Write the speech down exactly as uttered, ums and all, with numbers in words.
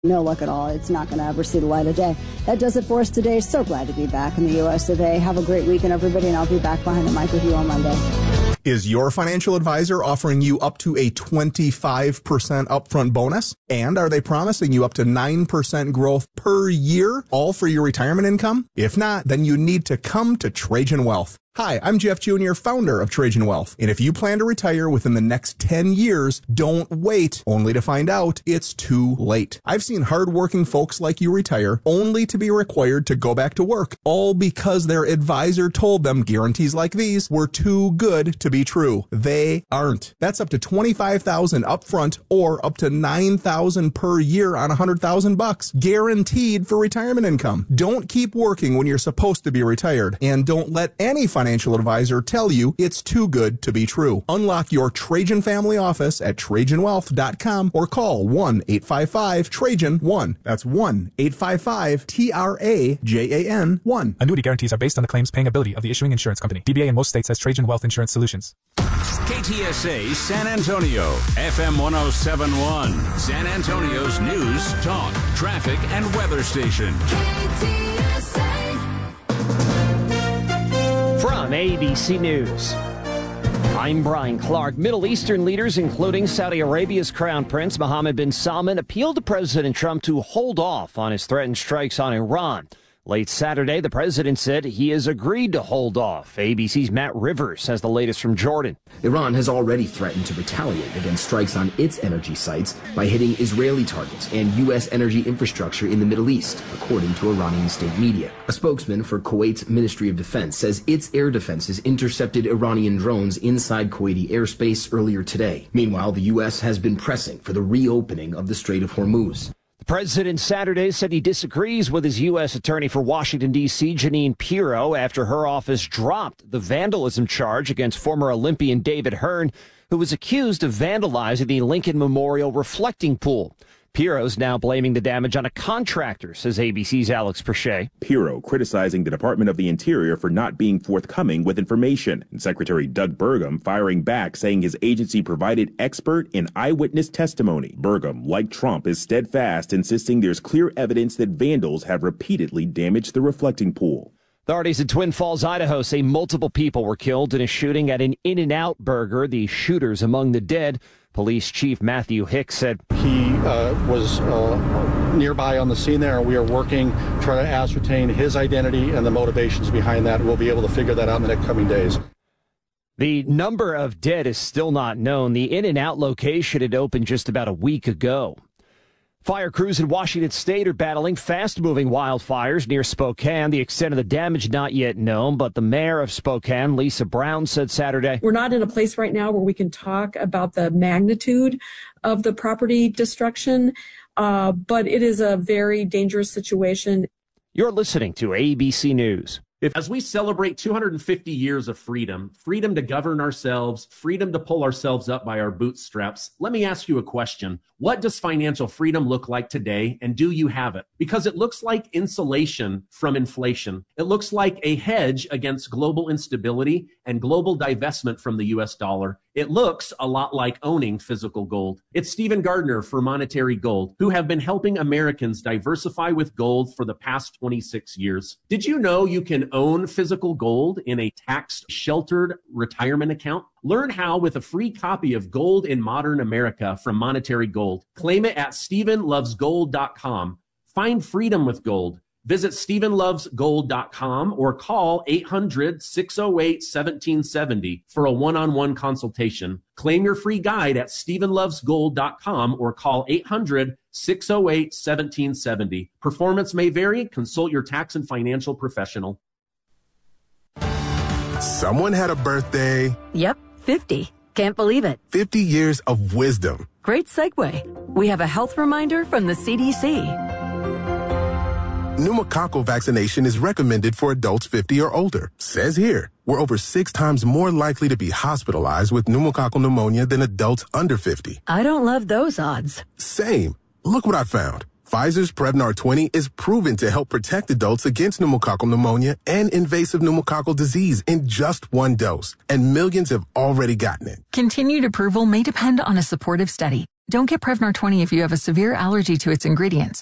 No luck at all. It's not going to ever see the light of day. That does it for us today. So glad to be back in the U S of A. Have a great weekend, everybody, and I'll be back behind the mic with you on Monday. Is your financial advisor offering you up to a twenty-five percent upfront bonus? And are they promising you up to nine percent growth per year, all for your retirement income? If not, then you need to come to Trajan Wealth. Hi, I'm Jeff Junior, founder of Trajan Wealth. And if you plan to retire within the next ten years, don't wait only to find out it's too late. I've seen hardworking folks like you retire only to be required to go back to work, all because their advisor told them guarantees like these were too good to be true. They aren't. That's up to twenty-five thousand dollars upfront or up to nine thousand dollars per year on one hundred thousand bucks, guaranteed for retirement income. Don't keep working when you're supposed to be retired, and don't let any financial advisor tell you it's too good to be true. Unlock your Trajan family office at Trajan Wealth dot com or call one eight five five Trajan one. That's one eight five five T R A J A N one. Annuity guarantees are based on the claims paying ability of the issuing insurance company. D B A in most states has Trajan Wealth Insurance Solutions. K T S A San Antonio, F M one oh seven point one, San Antonio's news, talk, traffic, and weather station. K T S A. From A B C News, I'm Brian Clark. Middle Eastern leaders, including Saudi Arabia's Crown Prince Mohammed bin Salman, appealed to President Trump to hold off on his threatened strikes on Iran. Late Saturday, the president said he has agreed to hold off. A B C's Matt Rivers has the latest from Jordan. Iran has already threatened to retaliate against strikes on its energy sites by hitting Israeli targets and U S energy infrastructure in the Middle East, according to Iranian state media. A spokesman for Kuwait's Ministry of Defense says its air defenses intercepted Iranian drones inside Kuwaiti airspace earlier today. Meanwhile, the U S has been pressing for the reopening of the Strait of Hormuz. The president Saturday said he disagrees with his U S attorney for Washington, D C, Jeanine Pirro, after her office dropped the vandalism charge against former Olympian David Hearn, who was accused of vandalizing the Lincoln Memorial reflecting pool. Pirro's now blaming the damage on a contractor, says A B C's Alex Perche. Pirro criticizing the Department of the Interior for not being forthcoming with information, and Secretary Doug Burgum firing back, saying his agency provided expert and eyewitness testimony. Burgum, like Trump, is steadfast, insisting there's clear evidence that vandals have repeatedly damaged the reflecting pool. Authorities in Twin Falls, Idaho say multiple people were killed in a shooting at an In-N-Out burger. The shooters among the dead. Police Chief Matthew Hicks said he uh, was uh, nearby on the scene there, and we are working to try to ascertain his identity and the motivations behind that. We'll be able to figure that out in the next coming days. The number of dead is still not known. The In-N-Out location had opened just about a week ago. Fire crews in Washington State are battling fast-moving wildfires near Spokane. The extent of the damage not yet known, but the mayor of Spokane, Lisa Brown, said Saturday, "We're not in a place right now where we can talk about the magnitude of the property destruction, uh, but it is a very dangerous situation." You're listening to A B C News. If, as we celebrate two hundred fifty years of freedom, freedom to govern ourselves, freedom to pull ourselves up by our bootstraps, let me ask you a question. What does financial freedom look like today, and do you have it? Because it looks like insulation from inflation. It looks like a hedge against global instability and global divestment from the U S dollar. It looks a lot like owning physical gold. It's Stephen Gardner for Monetary Gold, who have been helping Americans diversify with gold for the past twenty-six years. Did you know you can own physical gold in a tax-sheltered retirement account? Learn how with a free copy of Gold in Modern America from Monetary Gold. Claim it at Stephen Loves Gold dot com. Find freedom with gold. Visit Stephen Loves Gold dot com or call eight hundred, six oh eight, one seven seven oh for a one-on-one consultation. Claim your free guide at Stephen Loves Gold dot com or call eight hundred, six oh eight, one seven seven oh. Performance may vary. Consult your tax and financial professional. Someone had a birthday. Yep, fifty. Can't believe it. fifty years of wisdom. Great segue. We have a health reminder from the C D C. Pneumococcal vaccination is recommended for adults fifty or older. Says here, we're over six times more likely to be hospitalized with pneumococcal pneumonia than adults under fifty. I don't love those odds. Same. Look what I found. Pfizer's Prevnar twenty is proven to help protect adults against pneumococcal pneumonia and invasive pneumococcal disease in just one dose, and millions have already gotten it. Continued approval may depend on a supportive study. Don't get Prevnar twenty if you have a severe allergy to its ingredients.